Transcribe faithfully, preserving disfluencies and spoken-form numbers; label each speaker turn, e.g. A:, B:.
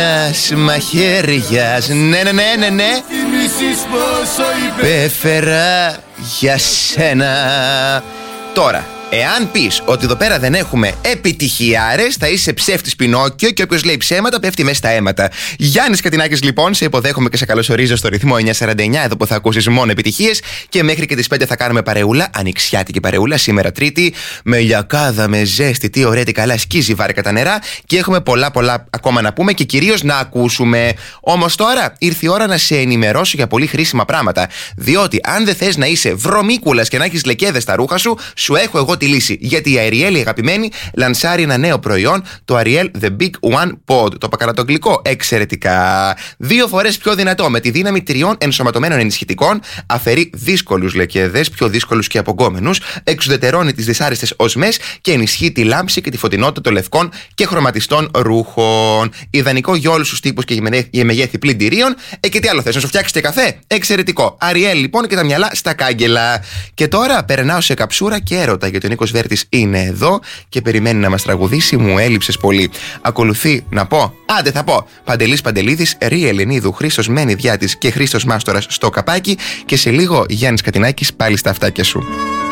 A: μαχαίριας. Ναι, ναι, ναι, ναι, ναι. Πέφερα για σένα. Τώρα, εάν πεις ότι εδώ πέρα δεν έχουμε επιτυχιάρες, θα είσαι ψεύτης Πινόκιο και όποιος λέει ψέματα πέφτει μέσα στα αίματα. Γιάννης Κατινάκης, λοιπόν, σε υποδέχομαι και σε καλωσορίζω στο ρυθμό εννιακόσια σαράντα εννιά, εδώ που θα ακούσεις μόνο επιτυχίες. Και μέχρι και τις πέντε θα κάνουμε παρεούλα, ανοιξιάτικη παρεούλα, σήμερα Τρίτη, με λιακάδα, με ζέστη, τι ωραία, τι καλά, σκίζει βάρκα τα νερά. Και έχουμε πολλά πολλά ακόμα να πούμε και κυρίως να ακούσουμε. Όμως τώρα ήρθε η ώρα να σε ενημερώσω για πολύ χρήσιμα πράγματα. Διότι αν δεν θες να είσαι βρωμίκουλας και να έχεις λεκέδες στα ρούχα σου, σου έχω εγώ τη λύση. Γιατί η Ariel, η αγαπημένη, λανσάρει ένα νέο προϊόν, το Ariel The Big One Pod. Το είπα καλά το αγγλικό, εξαιρετικά. Δύο φορές πιο δυνατό, με τη δύναμη τριών ενσωματωμένων ενισχυτικών, αφαιρεί δύσκολους λεκέδες, πιο δύσκολους και απογκόμενους, εξουδετερώνει τις δυσάρεστες οσμές και ενισχύει τη λάμψη και τη φωτεινότητα των λευκών και χρωματιστών ρούχων. Ιδανικό για όλους τους τύπους και για μεγέθη πλυντηρίων. Ε, και τι άλλο θες, να σου φτιάξεις και καφέ? Εξαιρετικό. Ariel, λοιπόν, και τα μυαλά στα κάγκελα. Και τώρα περνάω σε καψούρα και έρωτα, γιατί ο Νίκος Βέρτης είναι εδώ και περιμένει να μας τραγουδήσει. Μου έλειψες πολύ. Ακολουθεί να πω, άντε θα πω, Παντελής Παντελίδης, Ρή Ελενίδου, Χρήστος Μένιδιάτης και Χρήστος Μάστορας στο καπάκι. Και σε λίγο Γιάννης Κατινάκης πάλι στα αυτάκια σου.